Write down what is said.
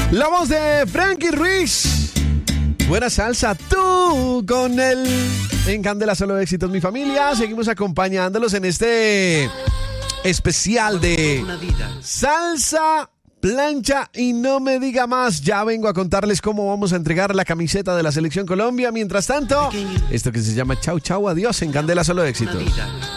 La voz de Frankie Ruiz. Buena salsa, tú con él. En Candela Solo Éxitos, mi familia. Seguimos acompañándolos en este especial de salsa, plancha y no me diga más. Ya vengo a contarles cómo vamos a entregar la camiseta de la Selección Colombia. Mientras tanto, esto que se llama Chau Chau Adiós en Candela Solo Éxitos.